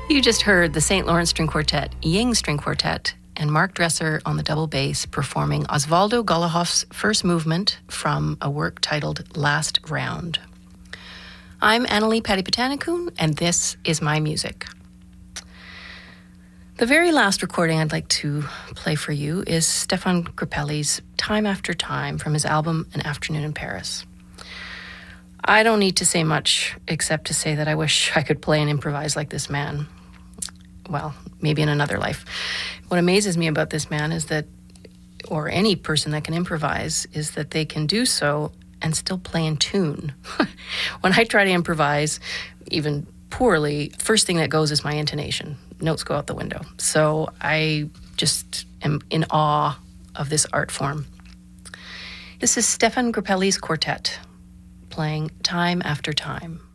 You just heard the St. Lawrence String Quartet, Ying String Quartet, and Mark Dresser on the double bass performing Osvaldo Golohov's first movement from a work titled Last Round. I'm Annalie Patipatanikun, and this is my music. The very last recording I'd like to play for you is Stefan Grappelli's Time After Time from his album An Afternoon in Paris. I don't need to say much except to say that I wish I could play and improvise like this man. Well, maybe in another life. What amazes me about this man is that, or any person that can improvise, is that they can do so and still play in tune. When I try to improvise, even poorly, first thing that goes is my intonation. Notes go out the window. So I just am in awe of this art form. This is Stefan Grappelli's quartet playing Time After Time.